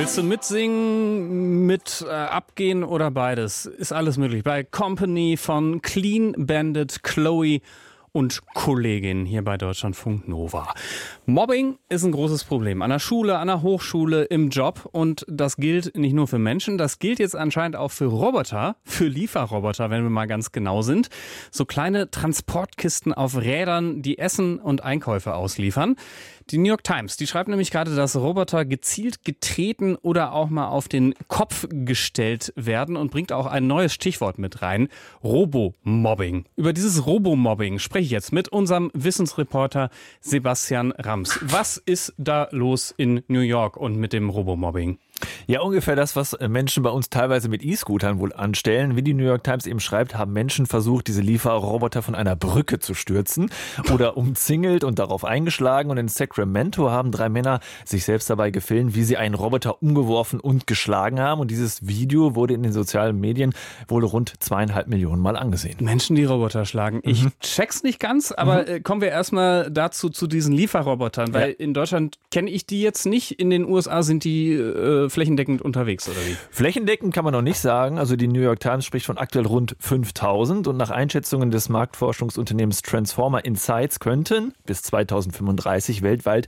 Willst du mitsingen, abgehen oder beides? Ist alles möglich. Bei Company von Clean Bandit, Chloe und Kollegin hier bei Deutschlandfunk Nova. Mobbing ist ein großes Problem. An der Schule, an der Hochschule, im Job. Und das gilt nicht nur für Menschen, das gilt jetzt anscheinend auch für Roboter, für Lieferroboter, wenn wir mal ganz genau sind. So kleine Transportkisten auf Rädern, die Essen und Einkäufe ausliefern. Die New York Times, die schreibt nämlich gerade, dass Roboter gezielt getreten oder auch mal auf den Kopf gestellt werden und bringt auch ein neues Stichwort mit rein: Robomobbing. Über dieses Robomobbing spreche ich jetzt mit unserem Wissensreporter Sebastian Rams. Was ist da los in New York und mit dem Robomobbing? Ja, ungefähr das, was Menschen bei uns teilweise mit E-Scootern wohl anstellen. Wie die New York Times eben schreibt, haben Menschen versucht, diese Lieferroboter von einer Brücke zu stürzen oder umzingelt und darauf eingeschlagen. Und in Sacramento haben 3 Männer sich selbst dabei gefilmt, wie sie einen Roboter umgeworfen und geschlagen haben. Und dieses Video wurde in den sozialen Medien wohl rund 2,5 Millionen Mal angesehen. Menschen, die Roboter schlagen. Ich check's nicht ganz, aber kommen wir erstmal dazu, zu diesen Lieferrobotern. Weil in Deutschland kenne ich die jetzt nicht. In den USA sind die flächendeckend unterwegs, oder wie? Flächendeckend kann man noch nicht sagen. Also die New York Times spricht von aktuell rund 5.000 und nach Einschätzungen des Marktforschungsunternehmens Transformer Insights könnten bis 2035 weltweit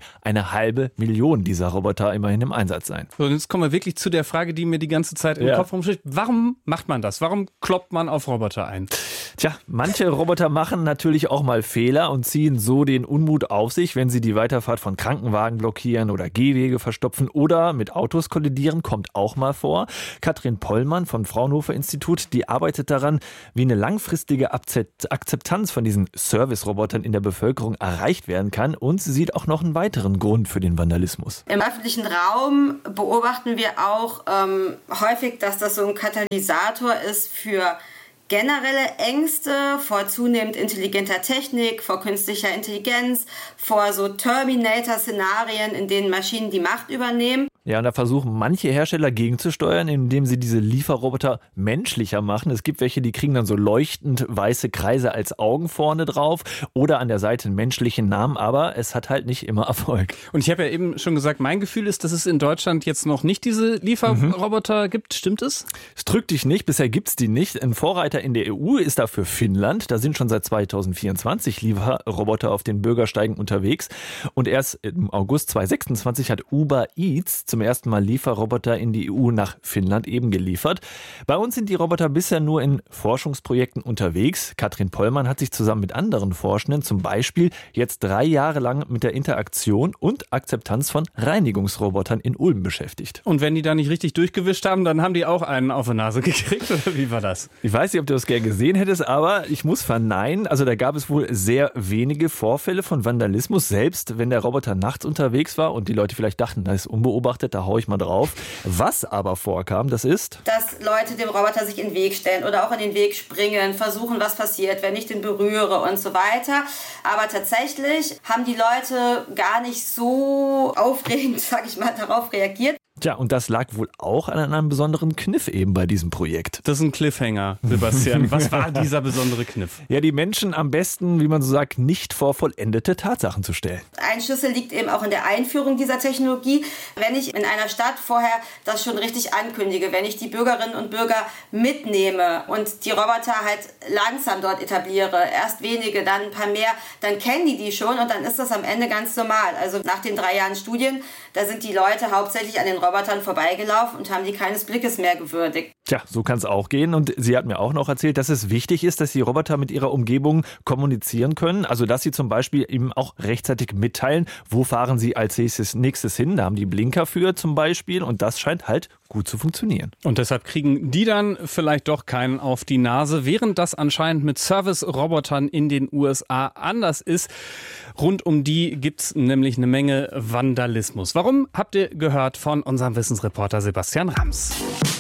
500.000 dieser Roboter immerhin im Einsatz sein. So, und jetzt kommen wir wirklich zu der Frage, die mir die ganze Zeit im Kopf rumschlägt. Warum macht man das? Warum kloppt man auf Roboter ein? Tja, manche Roboter machen natürlich auch mal Fehler und ziehen so den Unmut auf sich, wenn sie die Weiterfahrt von Krankenwagen blockieren oder Gehwege verstopfen oder mit Autos kollidieren, kommt auch mal vor. Katrin Pollmann vom Fraunhofer Institut, die arbeitet daran, wie eine langfristige Akzeptanz von diesen Service-Robotern in der Bevölkerung erreicht werden kann, und sie sieht auch noch einen weiteren Grund für den Vandalismus. Im öffentlichen Raum beobachten wir auch häufig, dass das so ein Katalysator ist für generelle Ängste vor zunehmend intelligenter Technik, vor künstlicher Intelligenz, vor so Terminator-Szenarien, in denen Maschinen die Macht übernehmen. Ja, und da versuchen manche Hersteller gegenzusteuern, indem sie diese Lieferroboter menschlicher machen. Es gibt welche, die kriegen dann so leuchtend weiße Kreise als Augen vorne drauf oder an der Seite einen menschlichen Namen, aber es hat halt nicht immer Erfolg. Und ich habe ja eben schon gesagt, mein Gefühl ist, dass es in Deutschland jetzt noch nicht diese Lieferroboter gibt. Stimmt es? Es drückt dich nicht, bisher gibt's die nicht. Ein Vorreiter in der EU ist dafür Finnland. Da sind schon seit 2024 Lieferroboter auf den Bürgersteigen unterwegs. Und erst im August 2026 hat Uber Eats zum ersten Mal Lieferroboter in die EU nach Finnland eben geliefert. Bei uns sind die Roboter bisher nur in Forschungsprojekten unterwegs. Katrin Pollmann hat sich zusammen mit anderen Forschenden zum Beispiel jetzt 3 Jahre lang mit der Interaktion und Akzeptanz von Reinigungsrobotern in Ulm beschäftigt. Und wenn die da nicht richtig durchgewischt haben, dann haben die auch einen auf die Nase gekriegt, oder wie war das? Ich weiß nicht, ob du das gern gesehen hättest, aber ich muss verneinen, also da gab es wohl sehr wenige Vorfälle von Vandalismus, selbst wenn der Roboter nachts unterwegs war und die Leute vielleicht dachten, das ist unbeobachtet, da hau ich mal drauf. Was aber vorkam, das ist, dass Leute dem Roboter sich in den Weg stellen oder auch in den Weg springen, versuchen, was passiert, wenn ich den berühre und so weiter. Aber tatsächlich haben die Leute gar nicht so aufregend, sag ich mal, darauf reagiert. Tja, und das lag wohl auch an einem besonderen Kniff eben bei diesem Projekt. Das ist ein Cliffhanger, Sebastian. Was war dieser besondere Kniff? Ja, die Menschen am besten, wie man so sagt, nicht vor vollendete Tatsachen zu stellen. Ein Schlüssel liegt eben auch in der Einführung dieser Technologie. Wenn ich in einer Stadt vorher das schon richtig ankündige, wenn ich die Bürgerinnen und Bürger mitnehme und die Roboter halt langsam dort etabliere, erst wenige, dann ein paar mehr, dann kennen die schon und dann ist das am Ende ganz normal. Also nach den 3 Jahren Studien, da sind die Leute hauptsächlich an den Robotern vorbeigelaufen und haben die keines Blickes mehr gewürdigt. Tja, so kann es auch gehen. Und sie hat mir auch noch erzählt, dass es wichtig ist, dass die Roboter mit ihrer Umgebung kommunizieren können. Also dass sie zum Beispiel eben auch rechtzeitig mitteilen, wo fahren sie als nächstes hin. Da haben die Blinker für zum Beispiel. Und das scheint halt gut zu funktionieren. Und deshalb kriegen die dann vielleicht doch keinen auf die Nase, während das anscheinend mit Service-Robotern in den USA anders ist. Rund um die gibt's nämlich eine Menge Vandalismus. Warum, habt ihr gehört von unserem Wissensreporter Sebastian Rams.